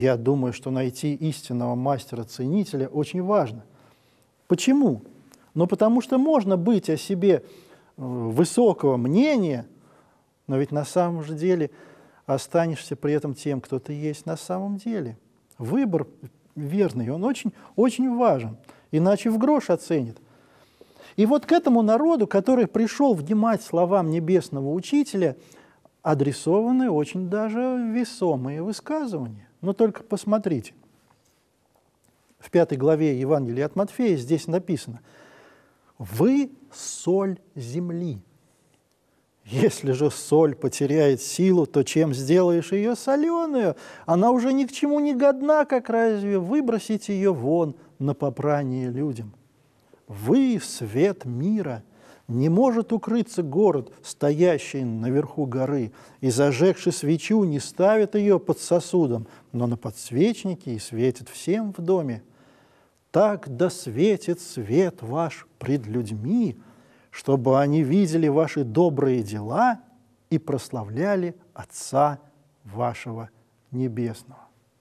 Я думаю, что найти истинного мастера-ценителя очень важно. Почему? Ну, потому что можно быть о себе высокого мнения, но ведь на самом же деле останешься при этом тем, кто ты есть на самом деле. Выбор верный, он очень, очень важен, иначе в грош оценит. И вот к этому народу, который пришел внимать словам небесного учителя, адресованы очень даже весомые высказывания. Но только посмотрите. В 5 главе Евангелия от Матфея здесь написано: «Вы соль земли. Если же соль потеряет силу, то чем сделаешь ее соленую? Она уже ни к чему не годна, как разве выбросить ее вон на попрание людям? Вы свет мира. Не может укрыться город, стоящий наверху горы, и, зажегши свечу, не ставит ее под сосудом, но на подсвечнике и светит всем в доме. Так да светит свет ваш пред людьми, чтобы они видели ваши добрые дела и прославляли Отца вашего Небесного».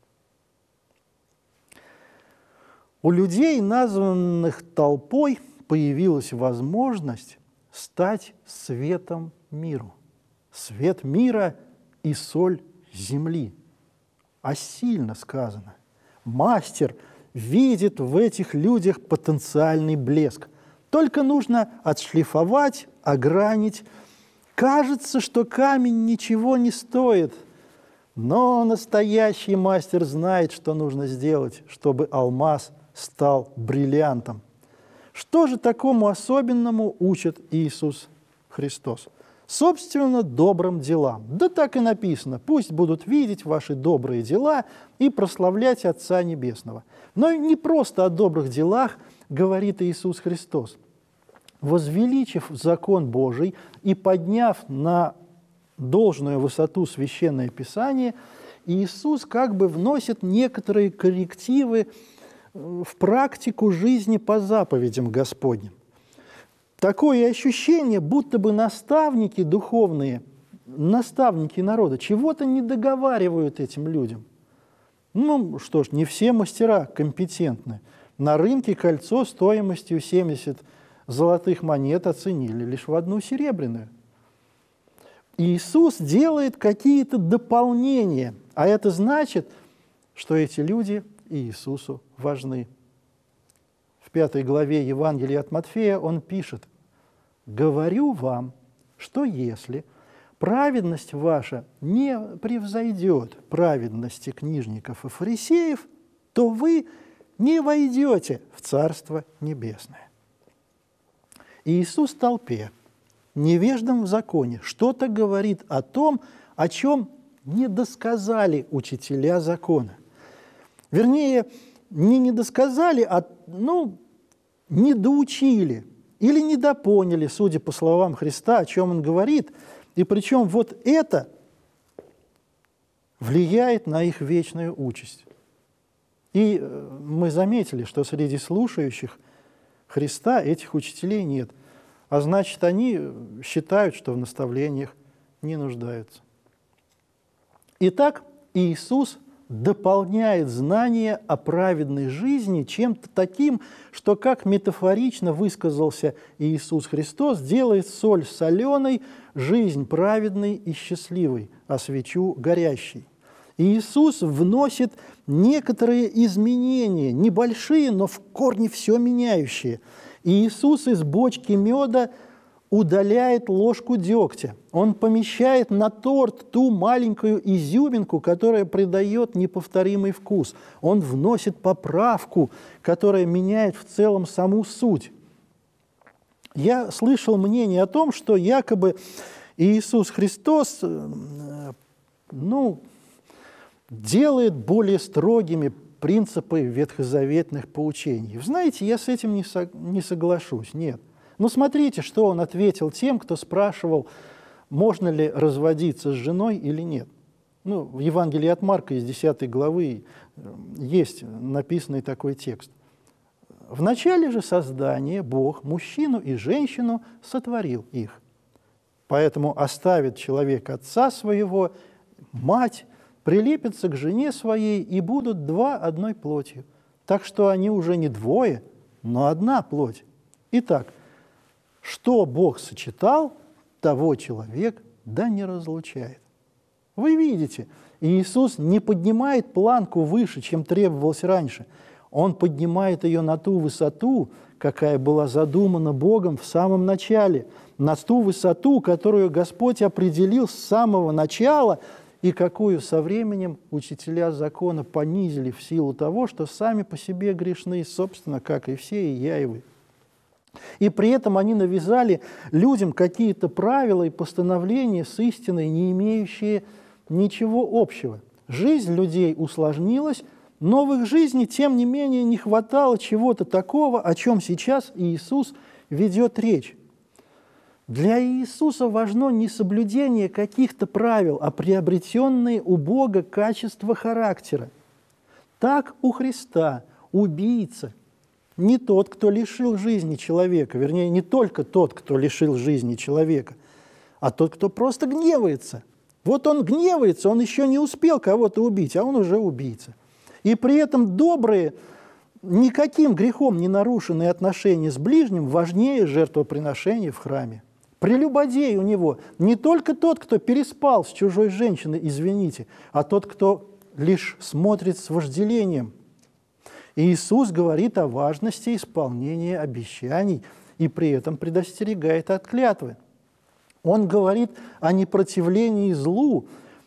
У людей, названных толпой, появилась возможность стать светом миру. Свет мира и соль земли. А сильно сказано. Мастер видит в этих людях потенциальный блеск. Только нужно отшлифовать, огранить. Кажется, что камень ничего не стоит, но настоящий мастер знает, что нужно сделать, чтобы алмаз стал бриллиантом. Что же такому особенному учит Иисус Христос? Собственно, добрым делам. Да так и написано: «Пусть будут видеть ваши добрые дела и прославлять Отца Небесного». Но не просто о добрых делах говорит Иисус Христос. Возвеличив закон Божий и подняв на должную высоту Священное Писание, Иисус как бы вносит некоторые коррективы в практику жизни по заповедям Господним. Такое ощущение, будто бы наставники духовные, наставники народа чего-то не договаривают этим людям. Ну что ж, не все мастера компетентны. На рынке кольцо стоимостью 70 золотых монет оценили лишь в 1 серебряную. Иисус делает какие-то дополнения, а это значит, что эти люди Иисусу важны. В 5 главе Евангелия от Матфея он пишет: «Говорю вам, что если праведность ваша не превзойдет праведности книжников и фарисеев, то вы не войдете в Царство Небесное». Иисус толпе, невеждам в законе, что-то говорит о том, о чем не досказали учителя закона. Вернее, не недосказали, а недоучили или недопоняли, судя по словам Христа, о чем он говорит. И причем вот это влияет на их вечную участь. И мы заметили, что среди слушающих Христа этих учителей нет. А значит, они считают, что в наставлениях не нуждаются. Итак, Иисус дополняет знание о праведной жизни чем-то таким, что, как метафорично высказался Иисус Христос, делает соль соленой, жизнь праведной и счастливой, а свечу горящей. Иисус вносит некоторые изменения, небольшие, но в корне все меняющие. Иисус из бочки меда удаляет ложку дегтя. Он помещает на торт ту маленькую изюминку, которая придает неповторимый вкус. Он вносит поправку, которая меняет в целом саму суть. Я слышал мнение о том, что якобы Иисус Христос делает более строгими принципы ветхозаветных поучений. Вы знаете, я с этим не соглашусь, нет. Но смотрите, что он ответил тем, кто спрашивал, можно ли разводиться с женой или нет. В Евангелии от Марка из 10 главы есть написанный такой текст. «В начале же создания Бог мужчину и женщину сотворил их. Поэтому оставит человек отца своего, мать, прилепятся к жене своей и будут два одной плотью. Так что они уже не двое, но одна плоть. Итак, что Бог сочетал, того человек да не разлучает. Вы видите, Иисус не поднимает планку выше, чем требовалось раньше. Он поднимает ее на ту высоту, какая была задумана Богом в самом начале, на ту высоту, которую Господь определил с самого начала, и какую со временем учителя закона понизили в силу того, что сами по себе грешны, собственно, как и все, и я, и вы. И при этом они навязали людям какие-то правила и постановления с истиной, не имеющие ничего общего. Жизнь людей усложнилась, но в их жизни, тем не менее, не хватало чего-то такого, о чем сейчас Иисус ведет речь. Для Иисуса важно не соблюдение каких-то правил, а приобретенные у Бога качества характера. Так у Христа убийца не тот, кто лишил жизни человека, вернее, не только тот, кто лишил жизни человека, а тот, кто просто гневается. Вот он гневается, он еще не успел кого-то убить, а он уже убийца. И при этом добрые, никаким грехом не нарушенные отношения с ближним важнее жертвоприношения в храме. Прелюбодей у него не только тот, кто переспал с чужой женщиной, извините, а тот, кто лишь смотрит с вожделением. И Иисус говорит о важности исполнения обещаний и при этом предостерегает от клятвы. Он говорит о непротивлении злу,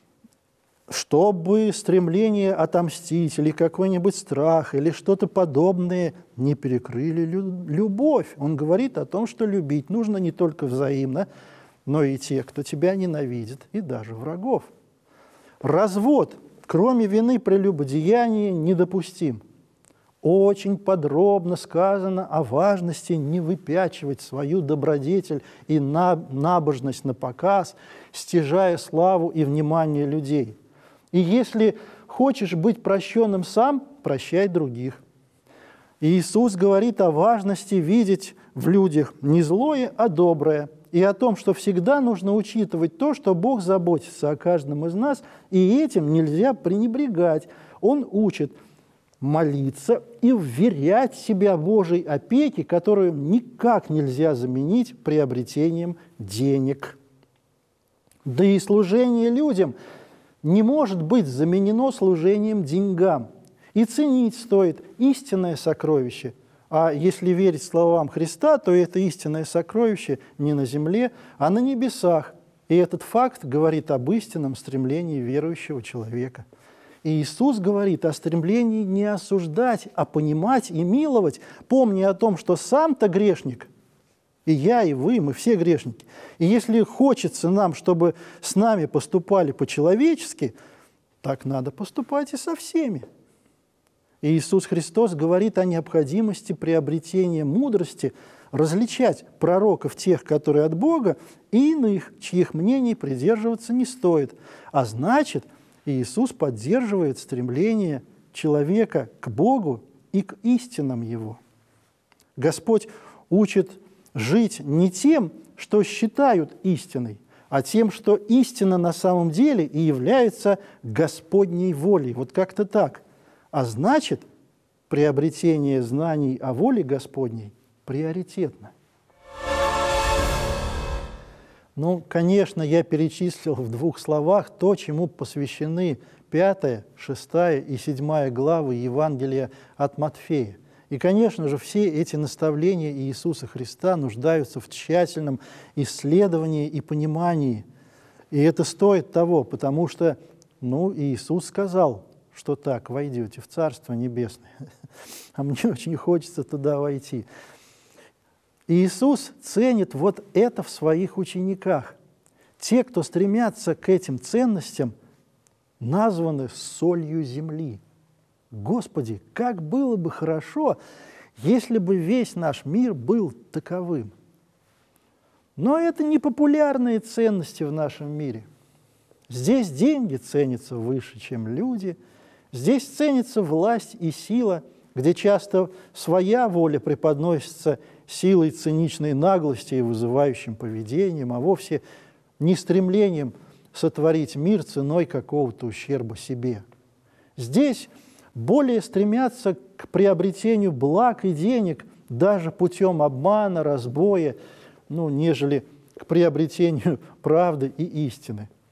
чтобы стремление отомстить или какой-нибудь страх или что-то подобное не перекрыли любовь. Он говорит о том, что любить нужно не только взаимно, но и тех, кто тебя ненавидит, и даже врагов. Развод, кроме вины прелюбодеяния, недопустим. Очень подробно сказано о важности не выпячивать свою добродетель и набожность на показ, стяжая славу и внимание людей. И если хочешь быть прощенным сам, прощай других. И Иисус говорит о важности видеть в людях не злое, а доброе, и о том, что всегда нужно учитывать то, что Бог заботится о каждом из нас, и этим нельзя пренебрегать. Он учит молиться и вверять себя Божьей опеке, которую никак нельзя заменить приобретением денег. Да и служение людям не может быть заменено служением деньгам. И ценить стоит истинное сокровище. А если верить словам Христа, то это истинное сокровище не на земле, а на небесах. И этот факт говорит об истинном стремлении верующего человека. И Иисус говорит о стремлении не осуждать, а понимать и миловать, помня о том, что сам-то грешник, и я, и вы, мы все грешники. И если хочется нам, чтобы с нами поступали по-человечески, так надо поступать и со всеми. И Иисус Христос говорит о необходимости приобретения мудрости, различать пророков тех, которые от Бога, и иных, чьих мнений придерживаться не стоит. А значит, Иисус поддерживает стремление человека к Богу и к истинам Его. Господь учит жить не тем, что считают истиной, а тем, что истина на самом деле и является Господней волей. Вот как-то так. А значит, приобретение знаний о воле Господней приоритетно. Ну, конечно, я перечислил в 2 словах то, чему посвящены 5, 6 и 7 главы Евангелия от Матфея. И, конечно же, все эти наставления Иисуса Христа нуждаются в тщательном исследовании и понимании. И это стоит того, потому что, Иисус сказал, что так войдете в Царство Небесное. А мне очень хочется туда войти. Иисус ценит вот это в своих учениках. Те, кто стремятся к этим ценностям, названы солью земли. Господи, как было бы хорошо, если бы весь наш мир был таковым. Но это не популярные ценности в нашем мире. Здесь деньги ценятся выше, чем люди. Здесь ценится власть и сила, где часто своя воля преподносится силой циничной наглости и вызывающим поведением, а вовсе не стремлением сотворить мир ценой какого-то ущерба себе. Здесь более стремятся к приобретению благ и денег даже путем обмана, разбоя, нежели к приобретению правды и истины.